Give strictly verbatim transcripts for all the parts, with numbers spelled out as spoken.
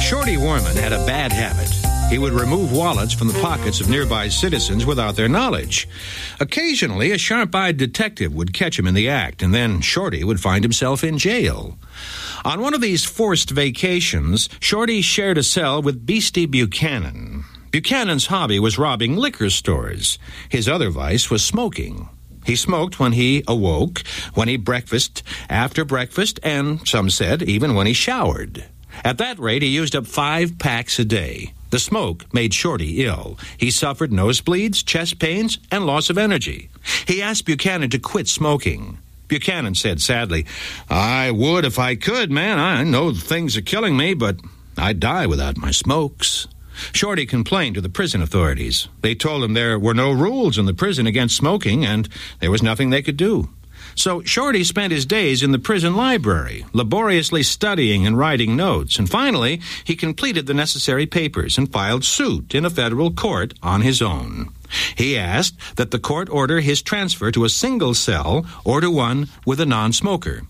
Shorty Worman had a bad habit. He would remove wallets from the pockets of nearby citizens without their knowledge. Occasionally, a sharp-eyed detective would catch him in the act, and then Shorty would find himself in jail. On one of these forced vacations, Shorty shared a cell with Beastie Buchanan. Buchanan's hobby was robbing liquor stores. His other vice was smoking. He smoked when he awoke, when he breakfasted, after breakfast, and, some said, even when he showered. At that rate, he used up five packs a day. The smoke made Shorty ill. He suffered nosebleeds, chest pains, and loss of energy. He asked Buchanan to quit smoking. Buchanan said sadly, "I would if I could, man. I know things are killing me, but I'd die without my smokes." Shorty complained to the prison authorities. They told him there were no rules in the prison against smoking, and there was nothing they could do. So Shorty spent his days in the prison library, laboriously studying and writing notes, and finally he completed the necessary papers and filed suit in a federal court on his own. He asked that the court order his transfer to a single cell or to one with a non-smoker.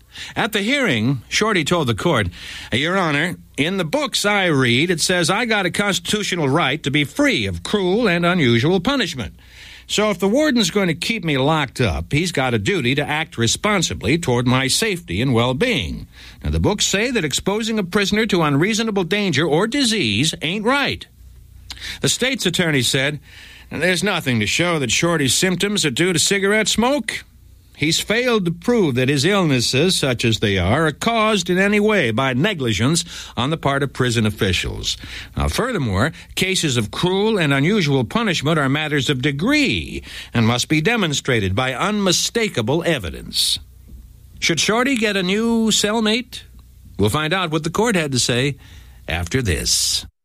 At the hearing, Shorty told the court, "Your Honor, in the books I read, it says I got a constitutional right to be free of cruel and unusual punishment. So if the warden's going to keep me locked up, he's got a duty to act responsibly toward my safety and well-being. Now, the books say that exposing a prisoner to unreasonable danger or disease ain't right." The state's attorney said, "There's nothing to show that Shorty's symptoms are due to cigarette smoke. He's failed to prove that his illnesses, such as they are, are caused in any way by negligence on the part of prison officials. Now, furthermore, cases of cruel and unusual punishment are matters of degree and must be demonstrated by unmistakable evidence." Should Shorty get a new cellmate? We'll find out what the court had to say after this.